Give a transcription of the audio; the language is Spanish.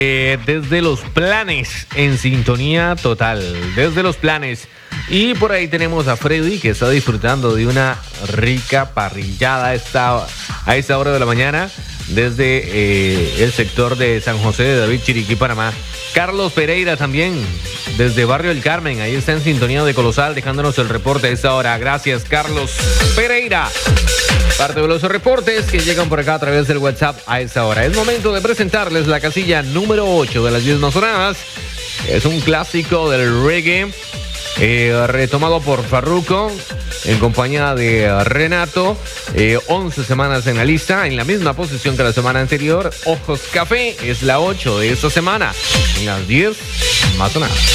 Desde Los Planes, en sintonía total, desde Los Planes. Y por ahí tenemos a Freddy, que está disfrutando de una rica parrillada a esta hora de la mañana, desde el sector de San José de David, Chiriquí, Panamá. Carlos Pereira también, desde Barrio El Carmen, ahí está en sintonía de Colosal, dejándonos el reporte a esta hora. Gracias, Carlos Pereira. Parte de los reportes que llegan por acá a través del WhatsApp a esta hora. Es momento de presentarles la casilla número 8 de las 10 más sonadas. Es un clásico del reggae, retomado por Farruko en compañía de Renato. 11 semanas en la lista, en la misma posición que la semana anterior. Ojos Café es la 8 de esta semana, en las 10 más sonadas.